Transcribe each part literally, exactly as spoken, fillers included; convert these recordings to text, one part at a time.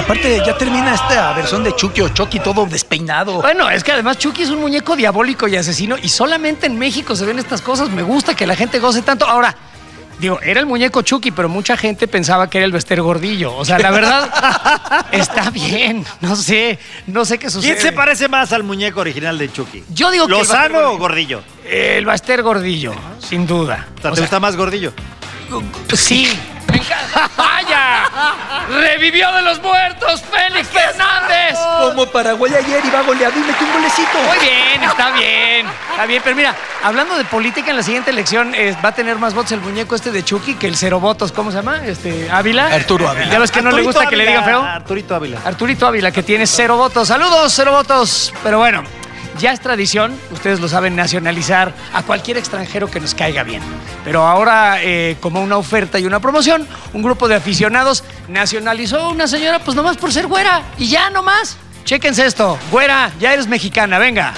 aparte ya termina esta versión de Chucky o Chucky todo despeinado. Bueno, es que además Chucky es un muñeco diabólico y asesino y solamente en México se ven estas cosas. Me gusta que la gente goce tanto. Ahora, digo, era el muñeco Chucky, pero mucha gente pensaba que era el Bester Gordillo. O sea, la verdad, está bien. No sé, no sé qué sucede. ¿Quién se parece más al muñeco original de Chucky? Yo digo que ¿Lozano o Gordillo? El Bester Gordillo, sin duda. O sea, O ¿te sea, gusta más Gordillo? Sí. Me encanta. ¡Vaya! ¡Revivió de los muertos, Félix Fernández! Como Paraguay ayer iba goleado y metió un golecito. Muy bien, está bien. Está bien, pero mira, hablando de política, en la siguiente elección eh, va a tener más votos el muñeco este de Chucky que el cero votos. ¿Cómo se llama? Este, ¿Ávila? Arturo Ávila. Ya ves que no le gusta que le digan feo. Arturito Ávila. Arturito Ávila, que tiene cero votos. Saludos, cero votos. Pero bueno, ya es tradición, ustedes lo saben, nacionalizar a cualquier extranjero que nos caiga bien. Pero ahora, eh, como una oferta y una promoción, un grupo de aficionados nacionalizó a una señora pues nomás por ser güera. Y ya nomás. Chéquense esto. Güera, ya eres mexicana, venga.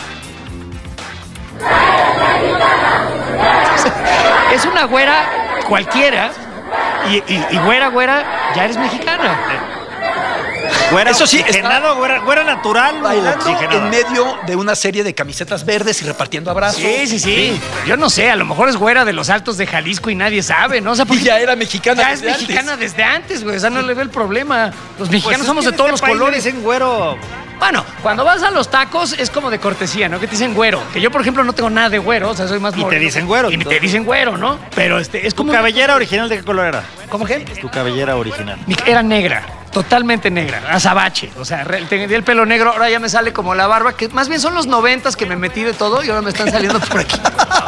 Es una güera cualquiera. Y, y, y güera, güera, ya eres mexicana. Güera, Eso sí, oxigenado, güera, güera natural o Bailando oxigenada. en medio de una serie de camisetas verdes y repartiendo abrazos. Sí, sí, sí, Yo no sé, a lo mejor es güera de los Altos de Jalisco y nadie sabe, ¿no? O sea, Y porque ya era mexicana. ya es desde mexicana antes. desde antes, güey. O sea, no le ve el problema. Los Pues mexicanos es somos que de en todos este los país le colores. dicen güero. Bueno, cuando vas a los tacos es como de cortesía, ¿no? Que te dicen güero. Que yo, por ejemplo, no tengo nada de güero, o sea, soy más Y te moreno. dicen güero, Y te entonces. dicen güero, ¿no? Pero este, es ¿Tu como... cabellera original de qué color era? ¿Cómo qué? Tu cabellera original. Mi- Era negra, totalmente negra, azabache. O sea, re- tenía el pelo negro, ahora ya me sale como la barba, que más bien son los noventas que me metí de todo y ahora me están saliendo por aquí.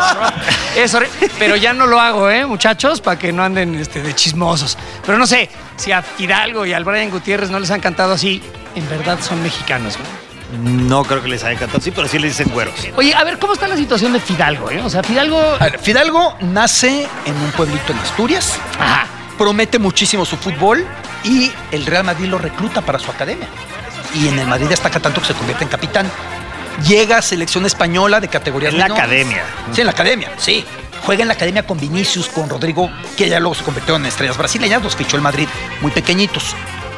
Eso, pero ya no lo hago, ¿eh, muchachos? Para que no anden este, de chismosos. Pero no sé, si a Fidalgo y al Brian Gutiérrez no les han cantado así, en verdad son mexicanos, ¿no? No creo que les haya encantado, sí, pero sí le dicen güeros. Oye, a ver, ¿cómo está la situación de Fidalgo, eh? O sea, Fidalgo... A ver, Fidalgo nace en un pueblito en Asturias. Ajá. Promete muchísimo su fútbol y el Real Madrid lo recluta para su academia. Y en el Madrid destaca tanto que se convierte en capitán. Llega a selección española de categorías En la menores. academia. Sí, en la academia, sí. Juega en la academia con Vinicius, con Rodrigo, que ya luego se convirtieron en estrellas brasileñas, los fichó el Madrid muy pequeñitos.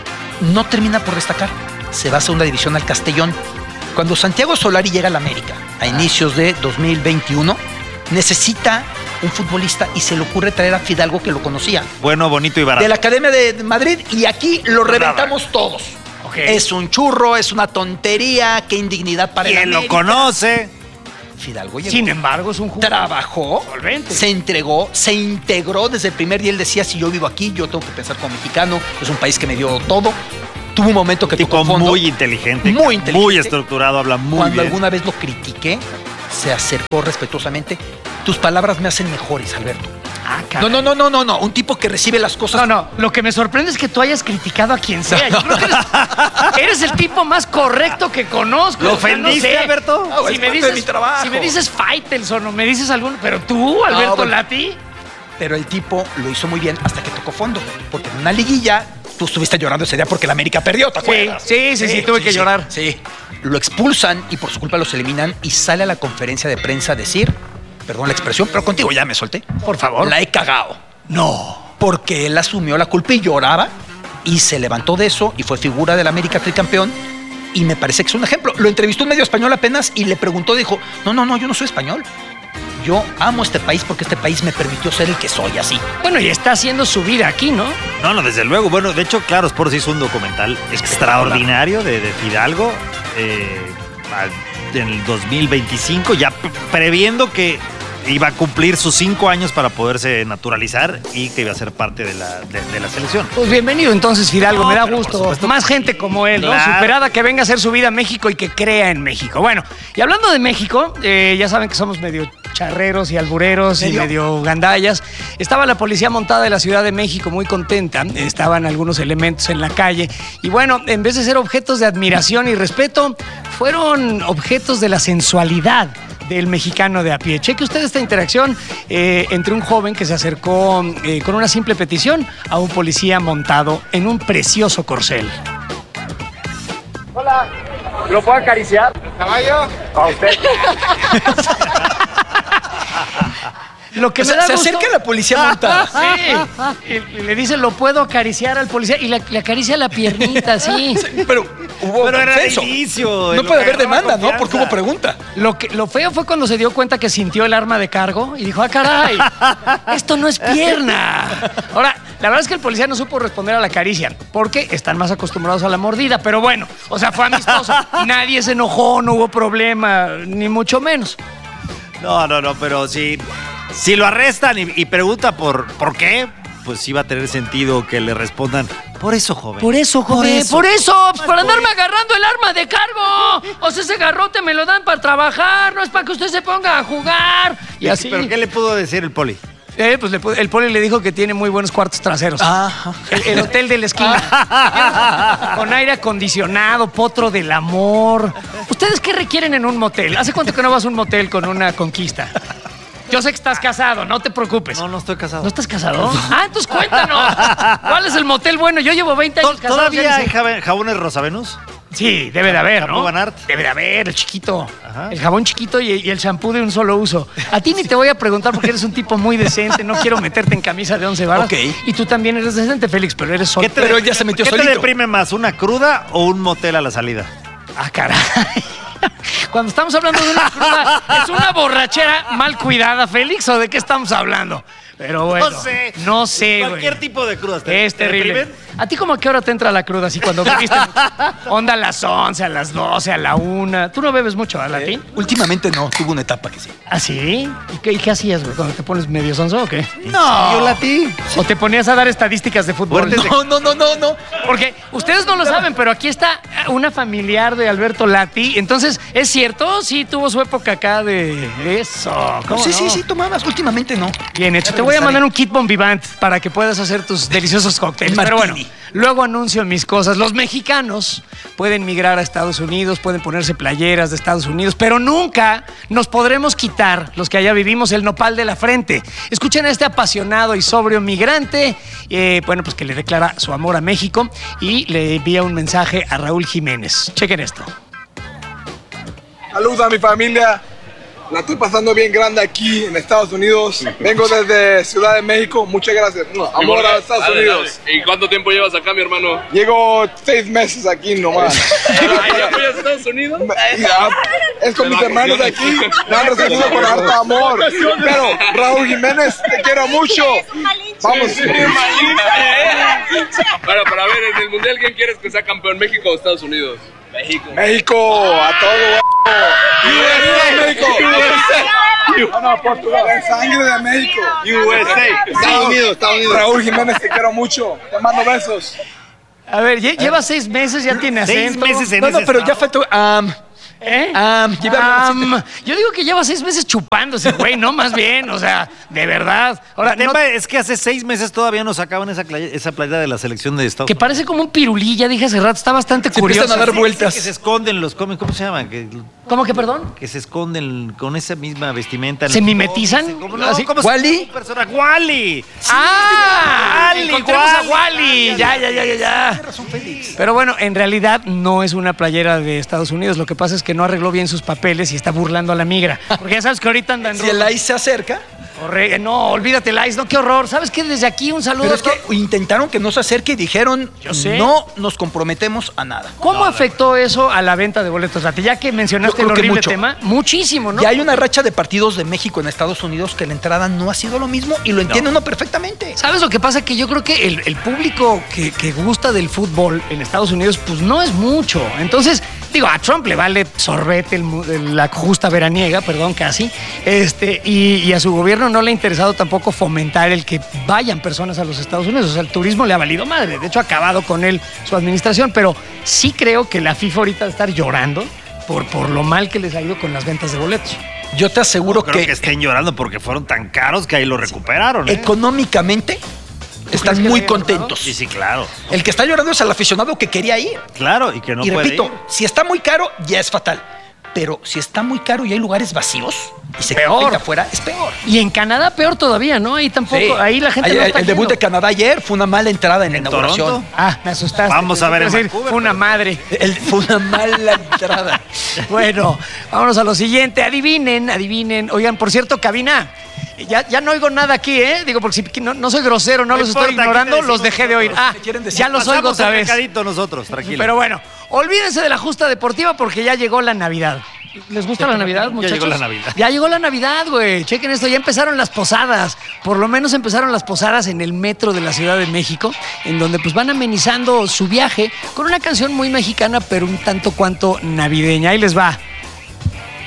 No termina por destacar. Se va a segunda división al Castellón. Cuando Santiago Solari llega al América a inicios de dos mil veintiuno, necesita un futbolista y se le ocurre traer a Fidalgo, que lo conocía, Bueno, bonito y barato. de la Academia de Madrid, y aquí lo reventamos todos. Ok. Es un churro, es una tontería, qué indignidad para el ¿Quién lo América. conoce? Fidalgo llegó. Sin embargo, es un jugador. Trabajó, Solvente. se entregó, se integró desde el primer día. Él decía, si yo vivo aquí, yo tengo que pensar como mexicano, es un país que me dio todo. Tuvo un momento que Tipo tocó fondo. muy inteligente. Muy inteligente. Muy estructurado, habla muy Cuando bien. alguna vez lo critiqué, se acercó respetuosamente. Tus palabras me hacen mejores, Alberto. Ah, No, caray. no, no, no, no, no. Un tipo que recibe las cosas. No, no, lo que me sorprende es que tú hayas criticado a quien sea. Yo creo que eres, eres el tipo más correcto que conozco. ¿Lo O sea, no ofendiste, sé. Alberto? No, Si es me parte de dices, mi trabajo. si me dices Faitelson o me dices algún... Pero tú, Alberto bueno. Lati... Pero el tipo lo hizo muy bien hasta que tocó fondo. Porque en una liguilla, tú estuviste llorando ese día porque el América perdió, ¿te acuerdas? sí, sí, sí, tuve que llorar. Sí. Lo expulsan y por su culpa los eliminan y sale a la conferencia de prensa a decir, perdón la expresión, pero contigo ya me solté. Por favor. La he cagado. No. Porque él asumió la culpa y lloraba y se levantó de eso y fue figura del América tricampeón. Y me parece que es un ejemplo. Lo entrevistó un medio español apenas y le preguntó, dijo, no, no, no, yo no soy español. Yo amo este país porque este país me permitió ser el que soy, así. Bueno, y está haciendo su vida aquí, ¿no? No, no, desde luego. Bueno, de hecho, claro, Sport hizo un documental extraordinario de, de Fidalgo eh, a- en el dos mil veinticinco, ya p- previendo que iba a cumplir sus cinco años para poderse naturalizar y que iba a ser parte de la, de, de la selección. Pues bienvenido entonces, Fidalgo, No, me da pero por gusto. supuesto. Más gente como él, ¿no? Claro. Superada, que venga a hacer su vida a México y que crea en México. Bueno, y hablando de México, eh, ya saben que somos medio charreros y albureros y ¿Serio? medio gandallas. Estaba la policía montada de la Ciudad de México muy contenta, estaban algunos elementos en la calle y bueno, en vez de ser objetos de admiración y respeto, fueron objetos de la sensualidad del mexicano de a pie. Cheque usted esta interacción eh, entre un joven que se acercó eh, con una simple petición a un policía montado en un precioso corcel. Hola, ¿lo puedo acariciar? ¿Caballo? A usted. Lo que O me sea, da se gusto- acerca la policía montada. Sí. Y, y le dice, ¿lo puedo acariciar al policía? Y le, le acaricia la piernita, sí. Sí, pero hubo Pero era de consenso. inicio. en No lo puede que haber agarraba demanda, ¿no? confianza. Porque hubo pregunta. Lo, que, lo feo fue cuando se dio cuenta que sintió el arma de cargo y dijo, ah, caray, esto no es pierna. Ahora, la verdad es que el policía no supo responder a la caricia porque están más acostumbrados a la mordida, pero bueno, o sea, fue amistoso. Nadie se enojó, no hubo problema, ni mucho menos. No, no, no, pero si, si lo arrestan y, y pregunta por, por qué, pues sí va a tener sentido que le respondan, por eso, joven. Por eso, joven, por eso, pues, para andarme agarrando el arma de cargo. O sea, ese garrote me lo dan para trabajar, no es para que usted se ponga a jugar. Y así. ¿Pero qué le pudo decir el poli? Eh, pues le pu- el poli le dijo que tiene muy buenos cuartos traseros. Ajá. El, el hotel de la esquina. Con aire acondicionado, potro del amor. ¿Ustedes qué requieren en un motel? ¿Hace cuánto que no vas a un motel con una conquista? Yo sé que estás casado, no te preocupes. No, no estoy casado. ¿No estás casado? Ah, entonces cuéntanos. ¿Cuál es el motel bueno? Yo llevo veinte años ¿To- casado. ¿Todavía ya ni hay sé. jab- jabones Rosa Venus? Sí, debe de haber, ¿Shampoo ¿no? Van Aert? Debe de haber, el chiquito. Ajá. El jabón chiquito y, y el shampoo de un solo uso. A ti ni te voy a preguntar porque eres un tipo muy decente, no quiero meterte en camisa de once varas. Ok. Y tú también eres decente, Félix, pero eres ¿Qué soltero. te, Pero él ya se metió ¿qué solito. te deprime más, una cruda o un motel a la salida? Ah, caray. Cuando estamos hablando de una cruda, ¿es una borrachera mal cuidada, Félix, o de qué estamos hablando? Pero bueno, No sé. no sé, güey. Cualquier tipo de crudas. ¿te- Es te terrible. deprimen? ¿A ti como a qué hora te entra la cruda así cuando bebiste mucho? Onda a las once, a las doce, a la una. ¿Tú no bebes mucho, a Eh, últimamente no, tuvo una etapa que sí. ¿Ah, sí? ¿Y qué, y qué hacías, güey? ¿Cuando te pones medio sonso o qué? No. Yo latí. ¿O te ponías a dar estadísticas de fútbol? Fuertes de- No, no, no, no, no. Porque ustedes no lo saben, pero aquí está una familiar de Alberto Lati. Entonces, ¿es cierto? Sí, tuvo su época acá de eso. ¿Cómo Sí, no? sí, sí, tomabas. Últimamente no. Bien hecho. Ya Te voy a regresaré. mandar un kit Bombivant para que puedas hacer tus deliciosos cócteles. Un Pero bueno, martini. luego anuncio mis cosas. Los mexicanos pueden migrar a Estados Unidos, pueden ponerse playeras de Estados Unidos, pero nunca nos podremos quitar, los que allá vivimos, el nopal de la frente. Escuchen a este apasionado y sobrio migrante, eh, bueno, pues que le declara su amor a México y le envía un mensaje a Raúl Jiménez. Chequen esto. Saludos a mi familia. La estoy pasando bien grande aquí en Estados Unidos. Vengo desde Ciudad de México. Muchas gracias. Amor a Estados Dale, Unidos. dale. ¿Y cuánto tiempo llevas acá, mi hermano? Llego seis meses aquí nomás. ¿Ya apoyas a Estados Unidos? Ya, es con mis hermanos de aquí. Me han recibido con harto amor. Pero, Raúl Jiménez, te quiero mucho. Vamos. Bueno, para ver, en el Mundial, ¿quién quieres que sea campeón? ¿México o Estados Unidos? México. México, a todo. U S A, México. No, no, Portugal. La sangre de México. U S A. Estados Unidos, Estados Unidos. Raúl Jiménez, te quiero mucho. Te mando besos. A ver, lle- lleva seis meses, ya tiene Seis acento. meses en No, no, ese pero ya estado. faltó. am, ¿Eh? am, lleva- Am, yo digo que lleva seis meses chupándose, güey, no más bien, o sea, de verdad. Ahora, El tema no- es que hace seis meses todavía nos sacaban esa, playa- esa playera de la selección de Estados que parece como un pirulí, ya dije hace rato, está bastante Se curioso. empiezan a dar vueltas. Que se esconden los cómics, ¿cómo se llaman? Que, ¿Cómo que perdón? que se esconden con esa misma vestimenta. en ¿Se los mimetizan? cómics. ¿Cómo no? ¿Así? ¿Cómo se ¿Wall-E? llama un persona? ¡Wally! ¡Ah! Wall-E, Encontramos a Wall-E. Wally. Ya, ya, ya, ya, ya. Pero bueno, en realidad no es una playera de Estados Unidos. Lo que pasa es que no arregló bien sus papeles y está burlando a la migra. Porque ya sabes que ahorita andan... Si el I C E se acerca, Corre- No, olvídate el ICE, no, qué horror. ¿Sabes qué? Desde aquí un saludo pero a es que todos. intentaron que no se acerque y dijeron, Yo sé. no nos comprometemos a nada. ¿Cómo afectó eso a la venta de boletos? Lati? Ya que mencionaste Yo el creo que horrible mucho. tema, muchísimo, ¿no? Y hay una racha de partidos de México en Estados Unidos que la entrada no ha sido lo mismo y lo entiende uno perfectamente. ¿Sabes lo que pasa? Que yo creo que el, el público que, que gusta del fútbol en Estados Unidos, pues no es mucho. Entonces, digo, a Trump le vale sorbete el mu- el- la justa veraniega, perdón, casi. Este, y, y a su gobierno no le ha interesado tampoco fomentar el que vayan personas a los Estados Unidos. O sea, el turismo le ha valido madre. De hecho, ha acabado con él su administración. Pero sí creo que la FIFA ahorita va a estar llorando por, por lo mal que les ha ido con las ventas de boletos. Yo te aseguro No creo que, que, estén llorando porque fueron tan caros que ahí lo recuperaron. ¿eh? económicamente están crees que muy haya contentos. Sí, sí, claro. El que está llorando es el aficionado que quería ir. Claro, y que no y puede repito, ir. si está muy caro, ya es fatal. Pero si está muy caro y hay lugares vacíos y se Peor. queda afuera, es peor. Y en Canadá peor todavía, ¿no? Ahí tampoco, Sí. ahí la gente Ayer, no está el debut yendo. de Canadá ayer fue una mala entrada en la ¿En inauguración. Toronto? Ah, me asustaste. Vamos a ver Pensé en que Vancouver, Fue una pero- madre. El- fue una mala entrada. Bueno, vámonos a lo siguiente. Adivinen, adivinen. Oigan, por cierto, cabina, Ya, ya no oigo nada aquí, ¿eh? Digo, porque si no, no soy grosero, no, No los importa, estoy ignorando, aquí te los dejé de oír. decimos Ah, ya los oigo otra vez. Recadito nosotros, tranquilo. Pero bueno, olvídense de la justa deportiva porque ya llegó la Navidad. ¿Les gusta la Navidad, muchachos? Ya llegó la Navidad. Ya llegó la Navidad, güey. Chequen esto, ya empezaron las posadas. Por lo menos empezaron las posadas en el metro de la Ciudad de México, en donde pues van amenizando su viaje con una canción muy mexicana, pero un tanto cuanto navideña. Ahí les va.